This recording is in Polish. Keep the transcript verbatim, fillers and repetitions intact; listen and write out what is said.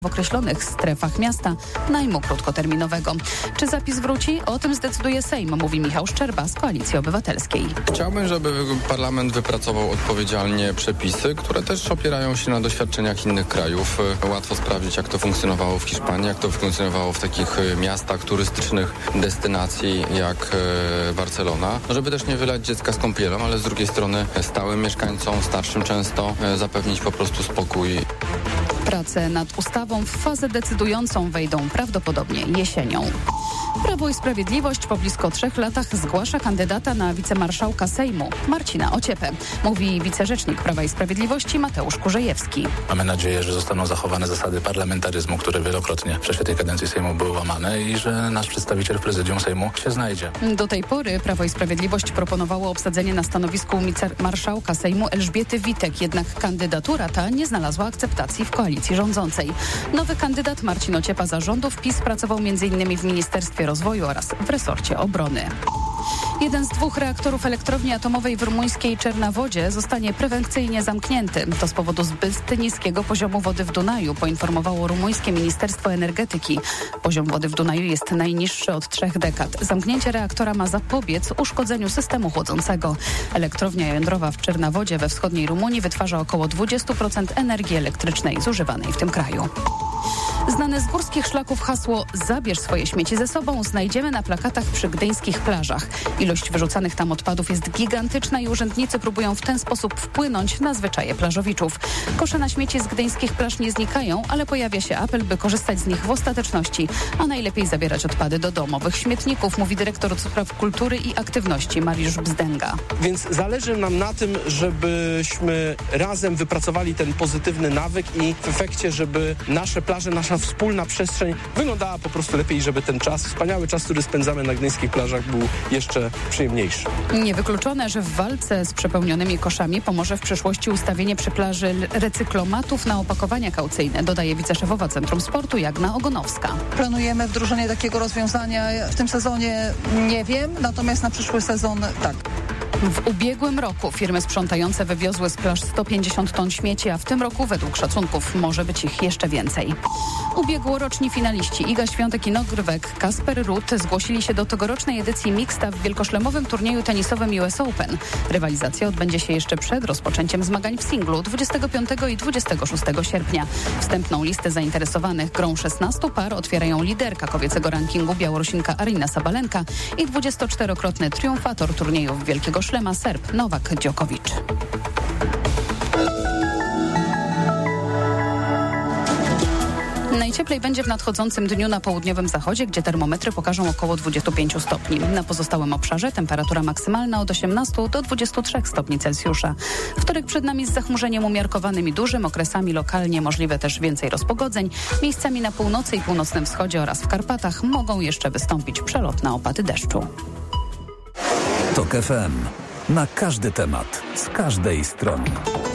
w określonych strefach miasta najmu krótkoterminowego. Czy zapis wróci? O tym zdecyduje Sejm, mówi Michał Szczerba z Koalicji Obywatelskiej. Chciałbym, żeby parlament wypracował odpowiedzialnie przepisy, które też opierają się na doświadczeniach innych krajów. Łatwo sprawdzić, jak to funkcjonowało w Hiszpanii, jak to funkcjonowało w takich miastach turystycznych, destynacji jak Barcelona. No, żeby też nie wylać dziecka z kąpielą, ale z drugiej strony stałym mieszkańcom, starszym często, zapewnić po prostu spokój. Prace nad ustawą w fazę decydującą wejdą prawdopodobnie jesienią. Prawo i Sprawiedliwość po blisko trzech latach zgłasza kandydata na wicemarszałka Sejmu, Marcina Ociepę, mówi wicerzecznik Prawa i Sprawiedliwości Mateusz Kurzejewski. Mamy nadzieję, że zostaną zachowane zasady parlamentaryzmu, które wielokrotnie w czasie tej kadencji Sejmu były łamane i że nasz przedstawiciel w prezydium Sejmu się znajdzie. Do tej pory Prawo i Sprawiedliwość proponowało obsadzenie na stanowisku wicemarszałka Sejmu Elżbiety Witek, jednak kandydatura ta nie znalazła akceptacji w koalicji rządzącej. Nowy kandydat Marcin Ociepa za rządów PiS pracował między innymi w Ministerstwie Rozwoju oraz w resorcie obrony. Jeden z dwóch reaktorów elektrowni atomowej w rumuńskiej Czernawodzie zostanie prewencyjnie zamknięty. To z powodu zbyt niskiego poziomu wody w Dunaju, poinformowało rumuńskie Ministerstwo Energetyki. Poziom wody w Dunaju jest najniższy od trzech dekad. Zamknięcie reaktora ma zapobiec uszkodzeniu systemu chłodzącego. Elektrownia jądrowa w Czernawodzie we wschodniej Rumunii wytwarza około dwadzieścia procent energii elektrycznej zużywanej w tym kraju. Znane z górskich szlaków hasło „Zabierz swoje śmieci ze sobą” znajdziemy na plakatach przy gdyńskich plażach. Ilość wyrzucanych tam odpadów jest gigantyczna i urzędnicy próbują w ten sposób wpłynąć na zwyczaje plażowiczów. Kosze na śmieci z gdyńskich plaż nie znikają, ale pojawia się apel, by korzystać z nich w ostateczności, a najlepiej zabierać odpady do domowych śmietników, mówi dyrektor do spraw kultury i aktywności Mariusz Bzdęga. Więc zależy nam na tym, żebyśmy razem wypracowali ten pozytywny nawyk i w efekcie, żeby nasze plaże, nasza wspólna przestrzeń wyglądała po prostu lepiej i żeby ten czas, wspaniały czas, który spędzamy na gdyńskich plażach, był jeszcze przyjemniejszy. Niewykluczone, że w walce z przepełnionymi koszami pomoże w przyszłości ustawienie przy plaży recyklomatów na opakowania kaucyjne, dodaje wiceszefowa Centrum Sportu Jagna Ogonowska. Planujemy wdrożenie takiego rozwiązania w tym sezonie, nie wiem, natomiast na przyszły sezon tak. W ubiegłym roku firmy sprzątające wywiozły z plaż sto pięćdziesiąt ton śmieci, a w tym roku według szacunków może być ich jeszcze więcej. Ubiegłoroczni finaliści Iga Świątek i Nogrywek, Kasper Ruud zgłosili się do tegorocznej edycji mixta w wielkoszlemowym turnieju tenisowym U S Open. Rywalizacja odbędzie się jeszcze przed rozpoczęciem zmagań w singlu dwudziestego piątego i dwudziestego szóstego sierpnia. Wstępną listę zainteresowanych grą szesnastu par otwierają liderka kobiecego rankingu Białorusinka Aryna Sabalenka i dwudziestoczterokrotny triumfator turniejów Wielkiego Szlema Serb Nowak Djokovic. Najcieplej będzie w nadchodzącym dniu na południowym zachodzie, gdzie termometry pokażą około dwadzieścia pięć stopni. Na pozostałym obszarze temperatura maksymalna od osiemnastu do dwudziestu trzech stopni Celsjusza. Wtorek przed nami z zachmurzeniem umiarkowanym i dużym, okresami lokalnie możliwe też więcej rozpogodzeń. Miejscami na północy i północnym wschodzie oraz w Karpatach mogą jeszcze wystąpić przelotne opady deszczu. TOK F M. Na każdy temat, z każdej strony.